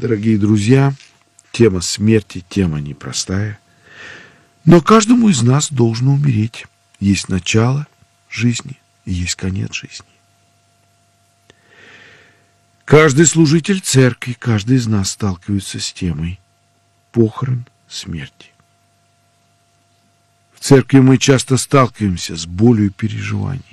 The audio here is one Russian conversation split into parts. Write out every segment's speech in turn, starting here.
Дорогие друзья, тема смерти, тема непростая. Но каждому из нас должно умереть. Есть начало жизни и есть конец жизни. Каждый служитель церкви, каждый из нас сталкивается с темой похорон, смерти. В церкви мы часто сталкиваемся с болью и переживаниями.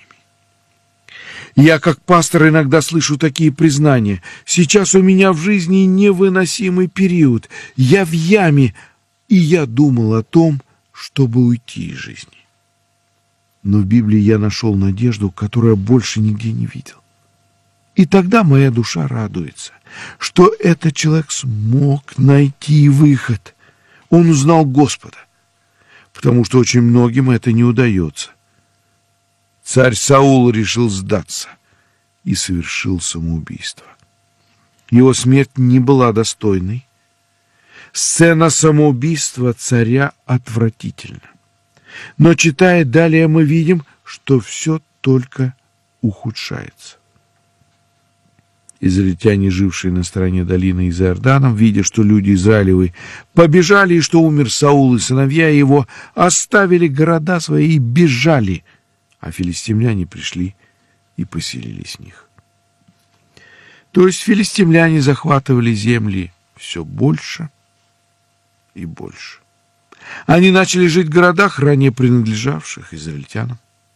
Я, как пастор, иногда слышу такие признания. Сейчас у меня в жизни невыносимый период. Я в яме, и я думал о том, чтобы уйти из жизни. Но в Библии я нашел надежду, которую я больше нигде не видел. И тогда моя душа радуется, что этот человек смог найти выход. Он узнал Господа, потому что очень многим это не удается. Царь Саул решил сдаться и совершил самоубийство. Его смерть не была достойной. Сцена самоубийства царя отвратительна. Но, читая далее, мы видим, что все только ухудшается. Израильтяне, жившие на стороне долины за Иорданом, видя, что люди Израилевы побежали, и что умер Саул и сыновья его, оставили города свои и бежали, а филистимляне пришли и поселились в них. То есть филистимляне захватывали земли все больше и больше. Они начали жить в городах, ранее принадлежавших израильтянам.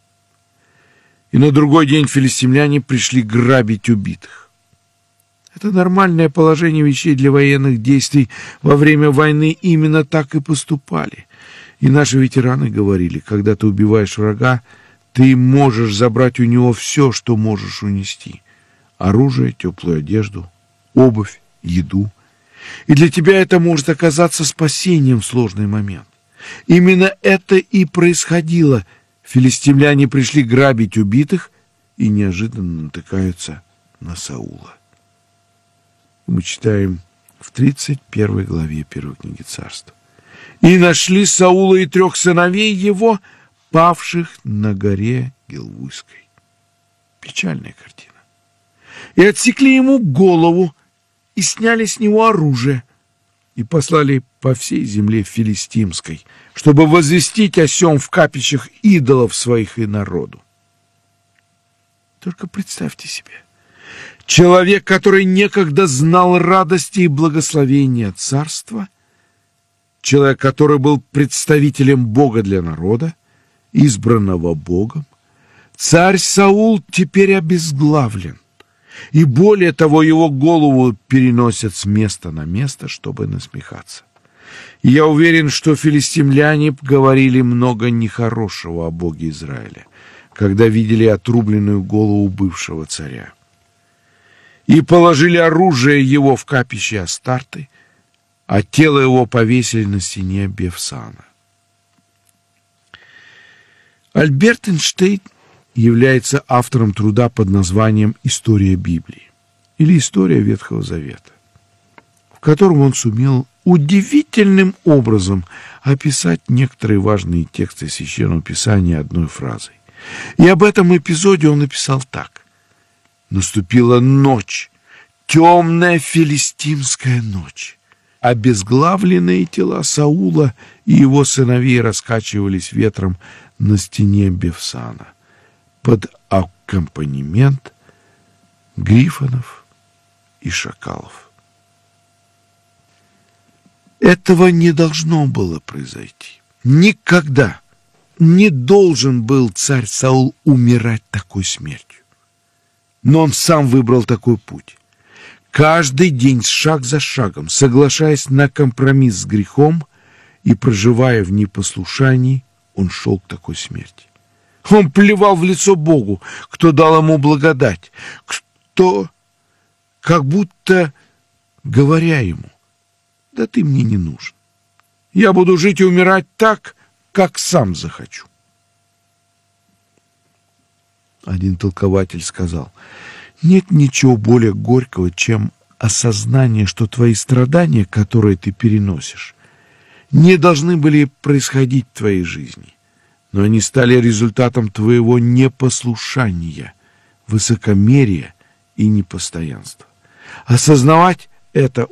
И на другой день филистимляне пришли грабить убитых. Это нормальное положение вещей для военных действий. Во время войны именно так и поступали. И наши ветераны говорили, когда ты убиваешь врага, ты можешь забрать у него все, что можешь унести. Оружие, теплую одежду, обувь, еду. И для тебя это может оказаться спасением в сложный момент. Именно это и происходило. Филистимляне пришли грабить убитых и неожиданно натыкаются на Саула. Мы читаем в 31 главе 1 книги Царств. «И нашли Саула и 3 сыновей его, павших на горе Гилбойской». Печальная картина. «И отсекли ему голову, и сняли с него оружие, и послали по всей земле филистимской, чтобы возвестить о сем в капищах идолов своих и народу». Только представьте себе. Человек, который некогда знал радости и благословения царства, человек, который был представителем Бога для народа, избранного Богом, царь Саул теперь обезглавлен. И более того, его голову переносят с места на место, чтобы насмехаться. И я уверен, что филистимляне говорили много нехорошего о Боге Израиля, когда видели отрубленную голову бывшего царя. И положили оружие его в капище Астарты, а тело его повесили на стене Бефсана. Альберт Эйнштейн является автором труда под названием «История Библии» или «История Ветхого Завета», в котором он сумел удивительным образом описать некоторые важные тексты Священного Писания одной фразой. И об этом эпизоде он написал так. «Наступила ночь, темная филистимская ночь. Обезглавленные тела Саула и его сыновей раскачивались ветром на стене Бефсана под аккомпанемент грифонов и шакалов». Этого не должно было произойти. Никогда не должен был царь Саул умирать такой смертью. Но он сам выбрал такой путь. Каждый день, шаг за шагом, соглашаясь на компромисс с грехом и проживая в непослушании, он шел к такой смерти. Он плевал в лицо Богу, кто дал ему благодать, кто, как будто говоря ему: «Да ты мне не нужен. Я буду жить и умирать так, как сам захочу». Один толкователь сказал: «Нет ничего более горького, чем осознание, что твои страдания, которые ты переносишь, не должны были происходить в твоей жизни, но они стали результатом твоего непослушания, высокомерия и непостоянства. Осознавать это